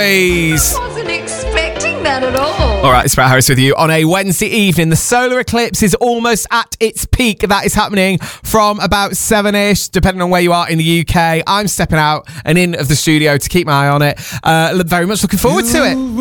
boys. Wasn't expecting that at all. All right, it's Brett Harris with you on a Wednesday evening. The solar eclipse is almost at its peak. That is happening from about 7ish, depending on where you are in the UK. I'm stepping out and in of the studio to keep my eye on it. Very much looking forward to it.